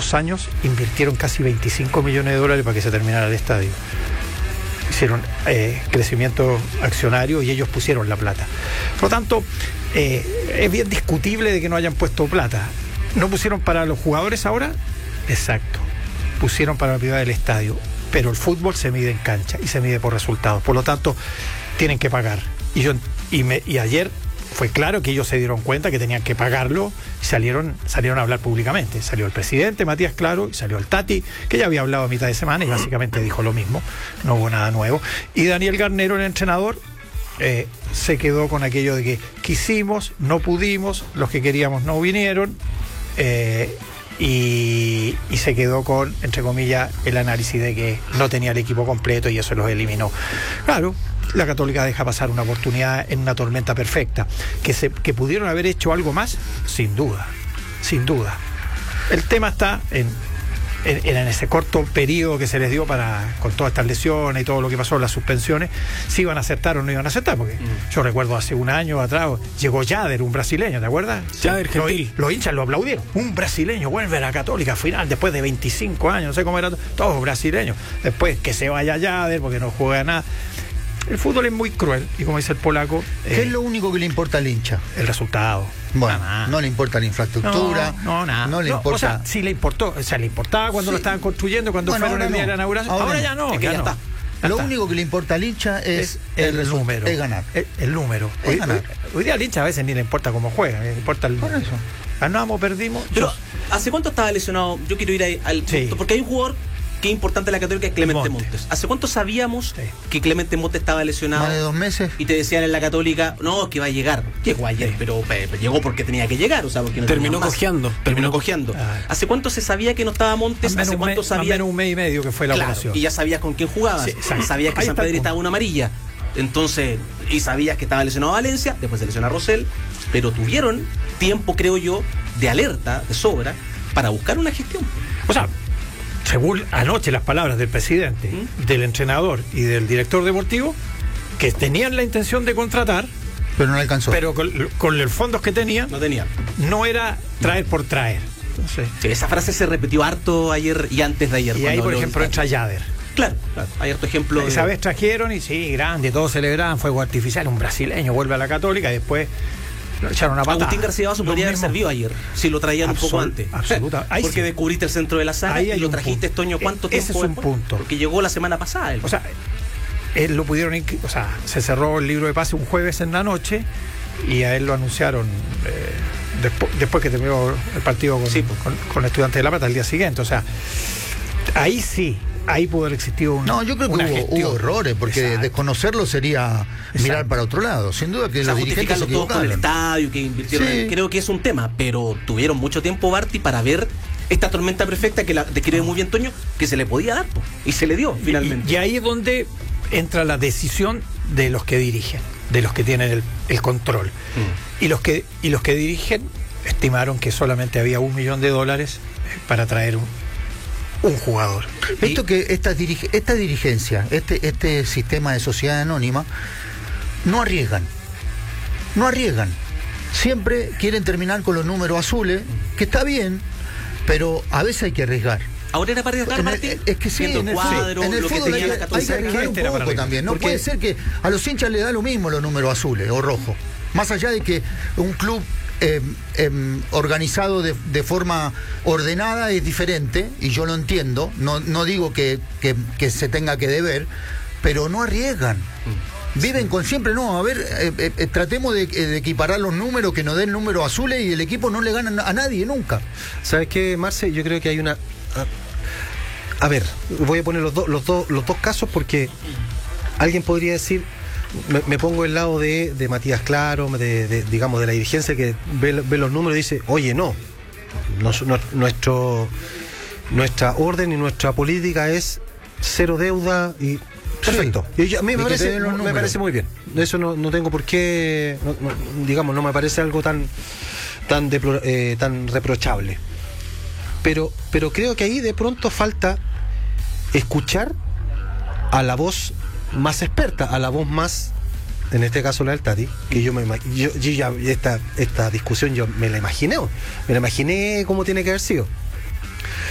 2 años invirtieron casi 25 millones de dólares para que se terminara el estadio. Hicieron crecimiento accionario y ellos pusieron la plata. Por lo tanto, es bien discutible de que no hayan puesto plata. ¿No pusieron para los jugadores ahora? Exacto. Pusieron para la privada del estadio. Pero el fútbol se mide en cancha y se mide por resultados. Por lo tanto, tienen que pagar. Y ayer fue claro que ellos se dieron cuenta que tenían que pagarlo y salieron a hablar públicamente. Salió el presidente Matías Claro y salió el Tati, que ya había hablado a mitad de semana y básicamente dijo lo mismo, no hubo nada nuevo. Y Daniel Garnero, el entrenador, se quedó con aquello de que quisimos, no pudimos, los que queríamos no vinieron, y se quedó con, entre comillas, el análisis de que no tenía el equipo completo y eso los eliminó. Claro, la Católica deja pasar una oportunidad en una tormenta perfecta. Que pudieron haber hecho algo más, sin duda. El tema está en ese corto periodo que se les dio con todas estas lesiones y todo lo que pasó, las suspensiones, si iban a aceptar o no iban a aceptar, porque yo recuerdo hace un año atrás llegó Jader, un brasileño, ¿te acuerdas? Jader Gentil. Los hinchas lo aplaudieron, un brasileño vuelve a la Católica final después de 25 años, no sé cómo era, todos brasileños, después que se vaya Jader porque no juega nada. El fútbol es muy cruel y como dice el polaco, ¿qué es lo único que le importa al hincha? El resultado. Bueno, no le importa la infraestructura, nada. No le importa. O sea, sí le importó, le importaba cuando lo estaban construyendo, cuando fueron el día de la inauguración. Ahora ya no, ya está. Lo único que le importa al hincha es el número. Es ganar. El número. Hoy día al hincha a veces ni le importa cómo juega, le importa el número. Por eso. Ganamos, perdimos. Pero, ¿hace cuánto estaba lesionado? Yo quiero ir al punto, porque hay un jugador que es importante en la Católica, es Clemente Montes. ¿Hace cuánto sabíamos que Clemente Montes estaba lesionado? Más de 2 meses. Y te decían en la Católica, no, que va a llegar. Llegó ayer, pero llegó porque tenía que llegar, o sea, porque no terminó cojeando. ¿Hace cuánto se sabía que no estaba Montes? ¿Hace cuánto sabía? Menos un mes y medio que fue la operación. Y ya sabías con quién jugabas. Sí, sabías que San Pedro estaba una amarilla. Entonces, y sabías que estaba lesionado Valencia, después se lesiona Rosell, pero tuvieron tiempo, creo yo, de alerta, de sobra, para buscar una gestión. O sea, según anoche las palabras del presidente, del entrenador y del director deportivo, que tenían la intención de contratar, pero no alcanzó. Pero con los fondos que tenían, no era traer por traer. Entonces, sí, esa frase se repitió harto ayer y antes de ayer. Y ahí, por ejemplo, entra Jader. Claro, hay harto ejemplo. Esa vez trajeron y sí, grande, todos celebraban, fuego artificial, un brasileño vuelve a la Católica y después lo echaron a patada. Agustín García Basso podría haber servido ayer, si lo traían un poco antes. Absolutamente. Porque descubriste el centro de la saga y lo trajiste, Toño, ¿cuánto tiempo? Ese es un punto. Porque llegó la semana pasada. O sea, él lo pudieron, o sea, se cerró el libro de pase un jueves en la noche y a él lo anunciaron después que terminó el partido con Estudiantes de La Plata el día siguiente. O sea, ahí sí. Ahí pudo haber existido yo creo que hubo errores, porque desconocerlo sería mirar para otro lado. Sin duda que los dirigentes se equivocaron. Con el estadio, que invirtieron, creo que es un tema, pero tuvieron mucho tiempo, Barty, para ver esta tormenta perfecta que la describe muy bien Toño, que se le podía dar, y se le dio finalmente. Y ahí es donde entra la decisión de los que dirigen, de los que tienen el control. Y los que dirigen estimaron que solamente había $1 millón para traer un jugador. Esta dirigencia, este sistema de sociedad anónima, no arriesgan. Siempre quieren terminar con los números azules, que está bien, pero a veces hay que arriesgar. Ahora era para arriesgar, Martín. Es que sí, en el fútbol hay que arriesgar un poco también. No puede ser que a los hinchas les da lo mismo los números azules o rojos. Más allá de que un club organizado de forma ordenada es diferente, y yo lo entiendo, no digo que se tenga que deber, pero no arriesgan. Viven con siempre, tratemos de equiparar los números, que nos den números azules y el equipo no le gana a nadie nunca. ¿Sabes qué, Marce? Yo creo que hay una... A ver, voy a poner los dos casos, porque alguien podría decir... Me pongo del lado de Matías Claro, digamos, de la dirigencia, que ve los números y dice, oye, nuestra orden y nuestra política es cero deuda y perfecto. Y a mí me parece muy bien. Eso no tengo por qué, digamos, no me parece algo tan reprochable. Pero creo que ahí de pronto falta escuchar a la voz más experta, a la voz más, en este caso la del Tati, que yo ya esta discusión yo me la imaginé cómo tiene que haber sido.